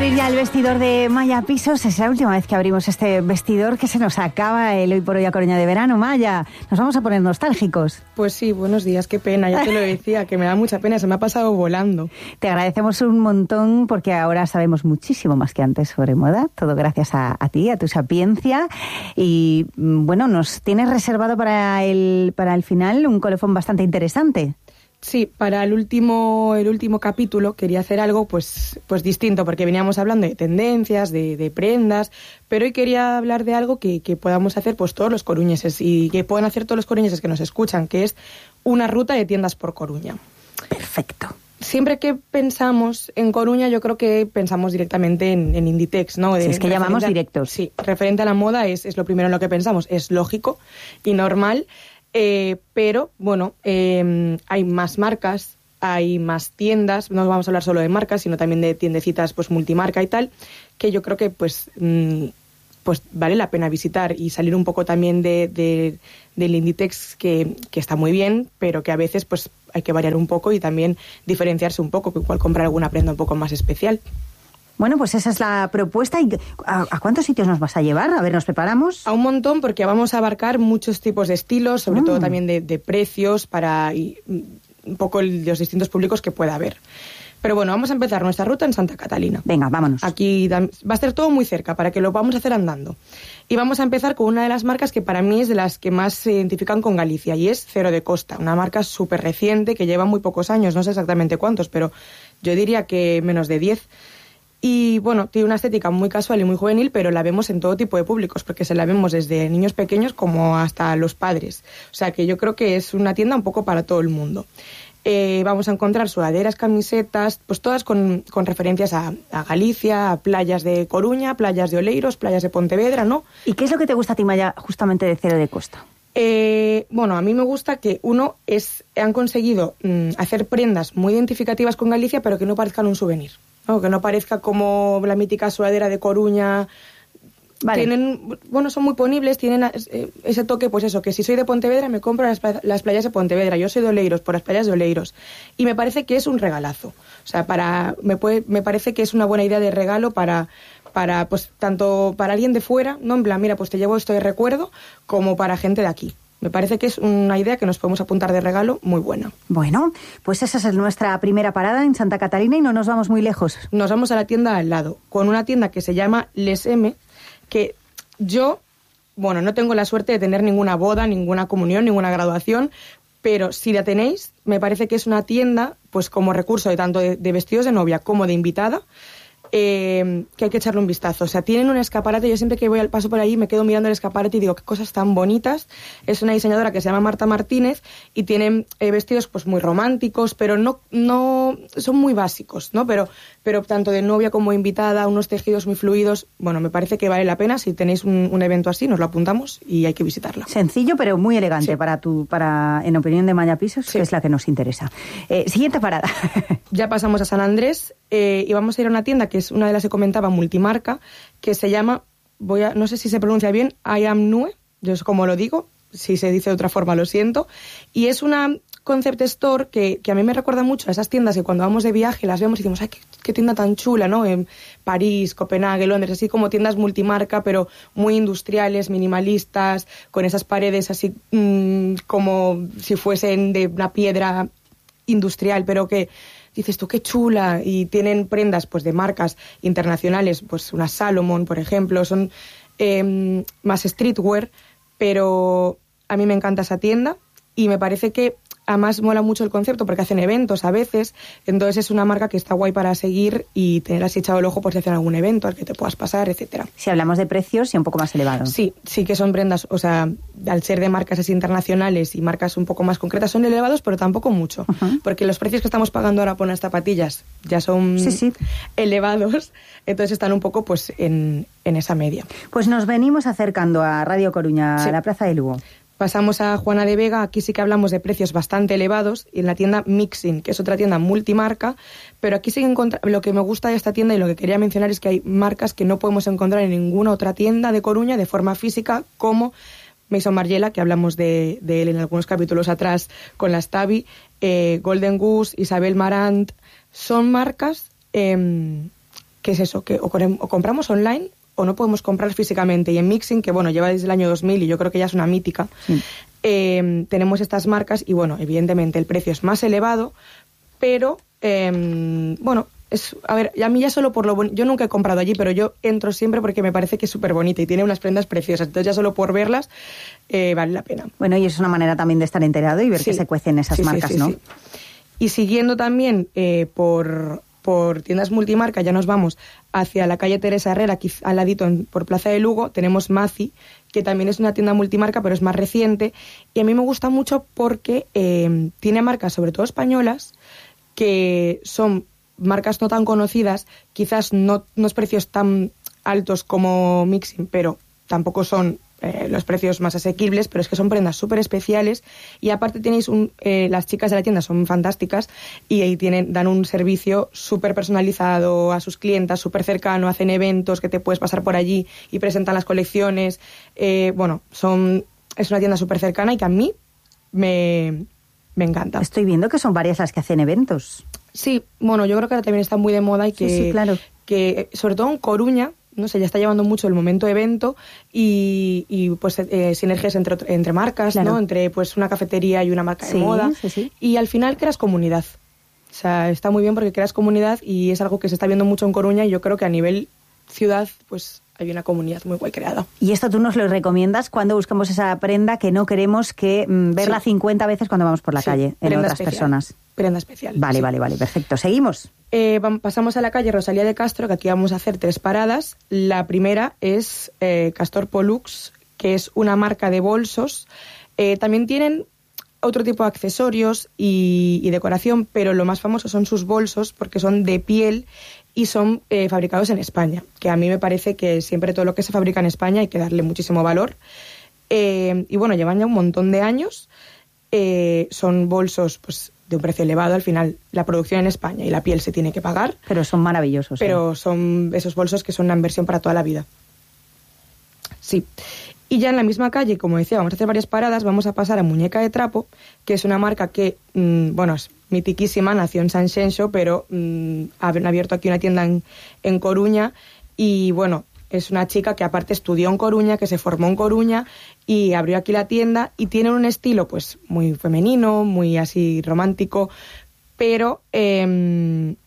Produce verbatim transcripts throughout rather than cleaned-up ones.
abrir ya el vestidor de Maya Pisos. Es la última vez que abrimos este vestidor, que se nos acaba el Hoy por Hoy a Coruña de verano. Maya, nos vamos a poner nostálgicos. Pues sí, buenos días, qué pena, ya te lo decía, que me da mucha pena, se me ha pasado volando. Te agradecemos un montón porque ahora sabemos muchísimo más que antes sobre moda, todo gracias a, a ti, a tu sapiencia. Y bueno, nos tienes reservado para el, para el final un colofón bastante interesante. Sí, para el último el último capítulo quería hacer algo pues pues distinto, porque veníamos hablando de tendencias, de, de prendas, pero hoy quería hablar de algo que, que podamos hacer pues todos los coruñeses y que puedan hacer todos los coruñeses que nos escuchan, que es una ruta de tiendas por Coruña. Perfecto. Siempre que pensamos en Coruña, yo creo que pensamos directamente en, en Inditex, ¿no? De, si es que llamamos a, directos. Sí, referente a la moda es, es lo primero en lo que pensamos, es lógico y normal. Eh, pero, bueno, eh, hay más marcas, hay más tiendas, no vamos a hablar solo de marcas, sino también de tiendecitas pues multimarca y tal, que yo creo que pues, mm, pues vale la pena visitar y salir un poco también de, de, del Inditex, que, que está muy bien, pero que a veces pues hay que variar un poco y también diferenciarse un poco, que igual comprar alguna prenda un poco más especial. Bueno, pues esa es la propuesta. ¿Y a, a cuántos sitios nos vas a llevar? A ver, ¿nos preparamos? A un montón, porque vamos a abarcar muchos tipos de estilos, sobre mm. todo también de, de precios, para y, un poco el, los distintos públicos que pueda haber. Pero bueno, vamos a empezar nuestra ruta en Santa Catalina. Venga, vámonos. Aquí va a ser todo muy cerca, para que lo vamos a hacer andando. Y vamos a empezar con una de las marcas que para mí es de las que más se identifican con Galicia, y es Cero de Costa, una marca súper reciente que lleva muy pocos años, no sé exactamente cuántos, pero yo diría que menos de diez. Y bueno, tiene una estética muy casual y muy juvenil, pero la vemos en todo tipo de públicos, porque se la vemos desde niños pequeños como hasta los padres. O sea que yo creo que es una tienda un poco para todo el mundo. Eh, vamos a encontrar sudaderas, camisetas, pues todas con, con referencias a, a Galicia, a playas de Coruña, playas de Oleiros, playas de Pontevedra, ¿no? ¿Y qué es lo que te gusta a ti, Maya, justamente de Cero de Costa? Eh, bueno, a mí me gusta que uno es han conseguido mm, hacer prendas muy identificativas con Galicia, pero que no parezcan un souvenir. No, que no parezca como la mítica sudadera de Coruña. Vale. Tienen, bueno, son muy ponibles, tienen ese toque, pues eso, que si soy de Pontevedra me compro las, las playas de Pontevedra, yo soy de Oleiros, por las playas de Oleiros. Y me parece que es un regalazo. O sea, para me, puede, me parece que es una buena idea de regalo para, para, pues, tanto para alguien de fuera, ¿no? En plan, mira, pues te llevo esto de recuerdo, como para gente de aquí. Me parece que es una idea que nos podemos apuntar de regalo muy buena. Bueno, pues esa es nuestra primera parada en Santa Catalina y no nos vamos muy lejos. Nos vamos a la tienda al lado, con una tienda que se llama Les M, que yo, bueno, no tengo la suerte de tener ninguna boda, ninguna comunión, ninguna graduación, pero si la tenéis, me parece que es una tienda, pues como recurso de tanto de, de vestidos de novia como de invitada, Eh, que hay que echarle un vistazo. O sea, tienen un escaparate, yo siempre que voy al paso por ahí me quedo mirando el escaparate y digo, qué cosas tan bonitas. Es una diseñadora que se llama Marta Martínez y tienen eh, vestidos pues muy románticos, pero no, no son muy básicos, ¿no? Pero, pero tanto de novia como invitada, unos tejidos muy fluidos. Bueno, me parece que vale la pena. Si tenéis un, un evento así, nos lo apuntamos y hay que visitarla. Sencillo, pero muy elegante, sí. para tu, para, en opinión de Maya Pisos, sí. que es la que nos interesa. Eh, siguiente parada. Ya pasamos a San Andrés eh, y vamos a ir a una tienda que es una de las que comentaba, multimarca, que se llama, voy a, no sé si se pronuncia bien, I Am Nue, yo es como lo digo, si se dice de otra forma lo siento, y es una concept store que, que a mí me recuerda mucho a esas tiendas que cuando vamos de viaje las vemos y decimos, ay, qué, qué tienda tan chula, ¿no? En París, Copenhague, Londres, así como tiendas multimarca, pero muy industriales, minimalistas, con esas paredes así mmm, como si fuesen de una piedra industrial, pero que dices tú, qué chula, y tienen prendas pues de marcas internacionales, pues una Salomon, por ejemplo, son eh, más streetwear, pero a mí me encanta esa tienda y me parece que además mola mucho el concepto porque hacen eventos a veces, entonces es una marca que está guay para seguir y tener así echado el ojo por si hacen algún evento al que te puedas pasar, etcétera. Si hablamos de precios, sí, un poco más elevados. Sí, sí que son prendas, o sea, al ser de marcas así internacionales y marcas un poco más concretas son elevados, pero tampoco mucho, uh-huh. porque los precios que estamos pagando ahora por unas zapatillas ya son sí, sí. elevados, entonces están un poco pues en, en esa media. Pues nos venimos acercando a Radio Coruña, sí. a la Plaza de Lugo. Pasamos a Juana de Vega, aquí sí que hablamos de precios bastante elevados, y en la tienda Mixin, que es otra tienda multimarca, pero aquí sí que encontra... lo que me gusta de esta tienda y lo que quería mencionar es que hay marcas que no podemos encontrar en ninguna otra tienda de Coruña de forma física, como Maison Margiela, que hablamos de, de él en algunos capítulos atrás con la Stavi, eh, Golden Goose, Isabel Marant, son marcas eh, que es eso, que o, o compramos online o no podemos comprar físicamente. Y en Mixin, que bueno, lleva desde el año dos mil y yo creo que ya es una mítica, sí. eh, tenemos estas marcas y bueno, evidentemente el precio es más elevado, pero eh, bueno, es, a ver, a mí ya solo por lo bon- yo nunca he comprado allí, pero yo entro siempre porque me parece que es súper bonita y tiene unas prendas preciosas, entonces ya solo por verlas eh, vale la pena. Bueno, y es una manera también de estar enterado y ver sí. que se cuecen esas sí, marcas, sí, sí, ¿no? Sí. Y siguiendo también eh, por... por tiendas multimarca, ya nos vamos hacia la calle Teresa Herrera, aquí al ladito en, por Plaza de Lugo, tenemos Mazi, que también es una tienda multimarca, pero es más reciente, y a mí me gusta mucho porque eh, tiene marcas, sobre todo españolas, que son marcas no tan conocidas, quizás no unos precios tan altos como Mixin, pero tampoco son eh, los precios más asequibles, pero es que son prendas súper especiales y aparte tenéis un, eh, las chicas de la tienda son fantásticas y ahí tienen, dan un servicio súper personalizado a sus clientas, súper cercano, hacen eventos que te puedes pasar por allí y presentan las colecciones, eh, bueno, son es una tienda súper cercana y que a mí me, me encanta. Estoy viendo que son varias las que hacen eventos. Sí, bueno, yo creo que ahora también está muy de moda y que, sí, sí, claro. que sobre todo en Coruña, no sé, ya está llevando mucho el momento evento y, y pues eh, sinergias entre, entre marcas, claro. ¿no? Entre pues una cafetería y una marca sí, de moda. Sí, sí. Y al final creas comunidad. O sea, está muy bien porque creas comunidad y es algo que se está viendo mucho en Coruña y yo creo que a nivel ciudad, pues hay una comunidad muy guay creada. Y esto tú nos lo recomiendas cuando buscamos esa prenda que no queremos que mmm, verla sí. cincuenta veces cuando vamos por la sí, calle en otras especial. personas. Prenda especial. Vale, sí. vale, vale, perfecto. ¿Seguimos? Eh, pasamos a la calle Rosalía de Castro, que aquí vamos a hacer tres paradas. La primera es eh, Castor Pollux, que es una marca de bolsos. Eh, también tienen otro tipo de accesorios y, y decoración, pero lo más famoso son sus bolsos, porque son de piel y son eh, fabricados en España, que a mí me parece que siempre todo lo que se fabrica en España hay que darle muchísimo valor. Eh, y bueno, llevan ya un montón de años. Eh, son bolsos pues de un precio elevado, al final la producción en España y la piel se tiene que pagar. Pero son maravillosos. Pero ¿eh? son esos bolsos que son una inversión para toda la vida. Sí. Y ya en la misma calle, como decía, vamos a hacer varias paradas, vamos a pasar a Muñeca de Trapo, que es una marca que, mmm, bueno, es mitiquísima, nació en San Xenxo, pero mmm, han abierto aquí una tienda en, en Coruña y, bueno, es una chica que aparte estudió en Coruña, que se formó en Coruña y abrió aquí la tienda y tiene un estilo pues muy femenino, muy así romántico, pero eh,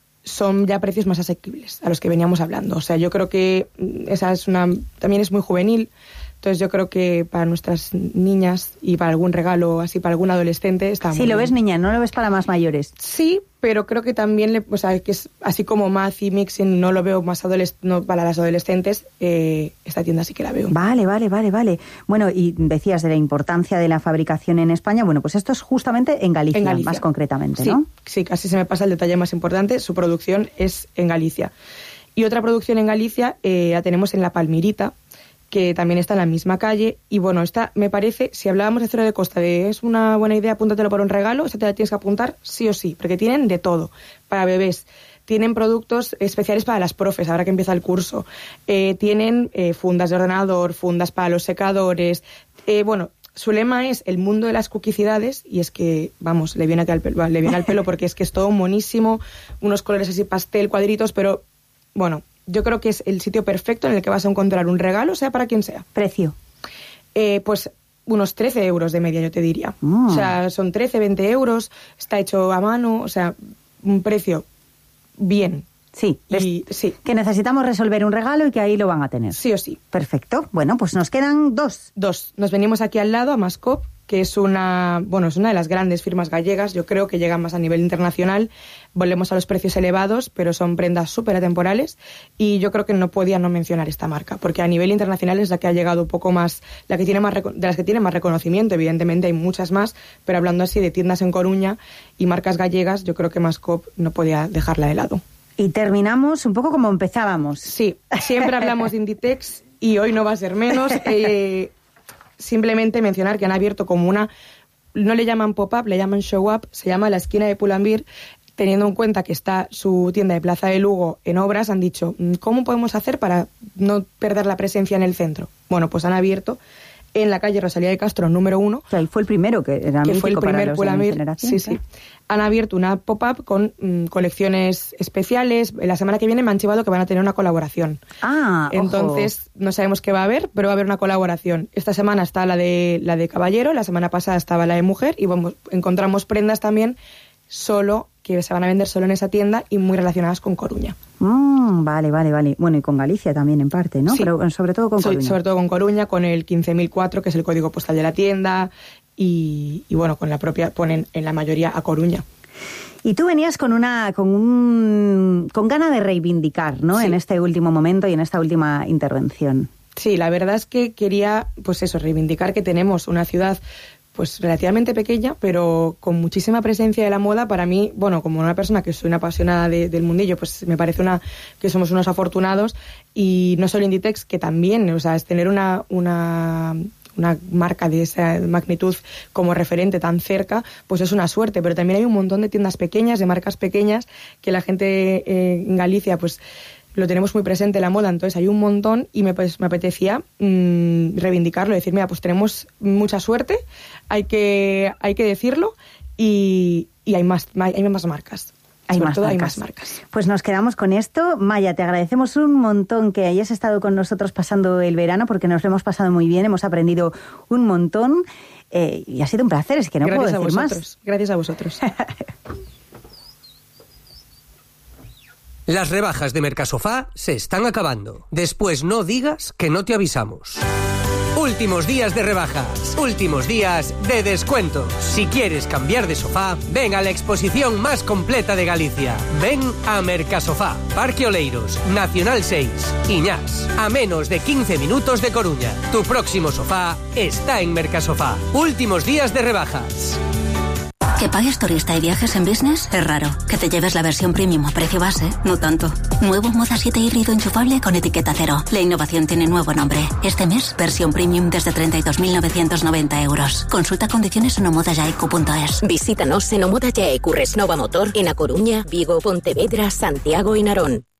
son ya precios más asequibles a los que veníamos hablando. O sea, yo creo que esa es una también es muy juvenil. Entonces yo creo que para nuestras niñas y para algún regalo, así para algún adolescente, está sí, muy lo bien. ves niña, no lo ves para más mayores. Sí, pero creo que también, le, o sea, que es así como Mazi, Mixin, no lo veo más adoles, no, para las adolescentes, eh, esta tienda sí que la veo. Vale, vale, vale, vale. Bueno, y decías de la importancia de la fabricación en España. Bueno, pues esto es justamente en Galicia, en Galicia. Más concretamente, sí, ¿no? Sí, casi se me pasa el detalle más importante. Su producción es en Galicia. Y otra producción en Galicia eh, la tenemos en La Palmirita, que también está en la misma calle, y bueno, esta me parece, si hablábamos de Cero de Costa, de es una buena idea, apúntatelo por un regalo, esta te la tienes que apuntar sí o sí, porque tienen de todo, para bebés, tienen productos especiales para las profes, ahora que empieza el curso, eh, tienen eh, fundas de ordenador, fundas para los secadores, eh, bueno, su lema es el mundo de las cuquicidades, y es que, vamos, le viene aquí al pelo, le viene al pelo porque es que es todo monísimo, unos colores así pastel, cuadritos, pero bueno, yo creo que es el sitio perfecto en el que vas a encontrar un regalo, sea para quien sea. ¿Precio? Eh, pues unos trece euros de media, yo te diría. Mm. O sea, son trece, veinte euros, está hecho a mano, o sea, un precio bien. Sí, y, sí. Que necesitamos resolver un regalo y que ahí lo van a tener. Sí o sí. Perfecto. Bueno, pues nos quedan dos. Dos. Nos venimos aquí al lado, a Mascop, que es una, bueno, es una de las grandes firmas gallegas, yo creo que llegan más a nivel internacional, volvemos a los precios elevados, pero son prendas súper atemporales y yo creo que no podía no mencionar esta marca, porque a nivel internacional es la que ha llegado un poco más, la que tiene más, de las que tiene más reconocimiento, evidentemente hay muchas más, pero hablando así de tiendas en Coruña y marcas gallegas, yo creo que Mascop no podía dejarla de lado. Y terminamos un poco como empezábamos. Sí, siempre hablamos de Inditex y hoy no va a ser menos. Eh, simplemente mencionar que han abierto como una, no le llaman pop-up, le llaman show-up, se llama La Esquina de Pull&Bear, teniendo en cuenta que está su tienda de Plaza de Lugo en obras, han dicho, ¿cómo podemos hacer para no perder la presencia en el centro? Bueno, pues han abierto en la calle Rosalía de Castro, número uno. O sea, y fue el primero que era que fue el primer para los de mi generación, sí, sí. Han abierto una pop-up con mm, colecciones especiales. La semana que viene me han chivado que van a tener una colaboración. Ah, Entonces, ojo. no sabemos qué va a haber, pero va a haber una colaboración. Esta semana está la de la de caballero, la semana pasada estaba la de mujer, y vamos, encontramos prendas también solo que se van a vender solo en esa tienda y muy relacionadas con Coruña. Mm, vale, vale, vale. Bueno, y con Galicia también en parte, ¿no? Sí. Pero sobre todo con Coruña. Sí, sobre todo con Coruña, con el quince mil cuatro, que es el código postal de la tienda, y, y bueno, con la propia, ponen en la mayoría a Coruña. Y tú venías con una con un con ganas de reivindicar, ¿no? Sí. En este último momento y en esta última intervención. Sí, la verdad es que quería, pues eso, reivindicar que tenemos una ciudad pues relativamente pequeña, pero con muchísima presencia de la moda. Para mí, bueno, como una persona que soy una apasionada de, del mundillo, pues me parece una que somos unos afortunados, y no solo Inditex, que también, o sea, es tener una una una marca de esa magnitud como referente tan cerca, pues es una suerte. Pero también hay un montón de tiendas pequeñas, de marcas pequeñas, que la gente eh, en Galicia, pues lo tenemos muy presente la moda, entonces hay un montón, y me, pues, me apetecía mmm, reivindicarlo, decir, mira, pues tenemos mucha suerte, hay que, hay que decirlo, y, y hay más, hay más marcas. Hay Sobre más, todo marcas. hay más marcas. Pues nos quedamos con esto. Maya, te agradecemos un montón que hayas estado con nosotros pasando el verano, porque nos lo hemos pasado muy bien, hemos aprendido un montón, eh, y ha sido un placer, es que no Gracias puedo decir a vosotros. más. Gracias a vosotros. Las rebajas de Mercasofá se están acabando. Después no digas que no te avisamos. Últimos días de rebajas, últimos días de descuentos. Si quieres cambiar de sofá, ven a la exposición más completa de Galicia. Ven a Mercasofá, Parque Oleiros, Nacional seis, Iñás, a menos de quince minutos de Coruña. Tu próximo sofá está en Mercasofá. Últimos días de rebajas. Que pagues turista y viajes en business es raro. Que te lleves la versión premium a precio base, no tanto. Nuevo Moda siete híbrido enchufable con etiqueta cero. La innovación tiene nuevo nombre. Este mes, versión premium desde treinta y dos mil novecientos noventa euros. Consulta condiciones en omodayaicu punto es. Visítanos en Omodayaicu Resnova Motor en A Coruña, Vigo, Pontevedra, Santiago y Narón.